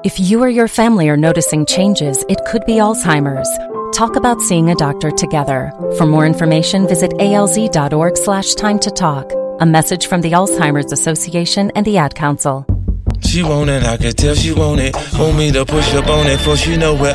If you or your family are noticing changes, it could be Alzheimer's. Talk about seeing a doctor together. For more information, visit alz.org/time to talk. A message from the Alzheimer's Association and the Ad Council. She want it, I can tell she want it. Want me to push up on it, for she know where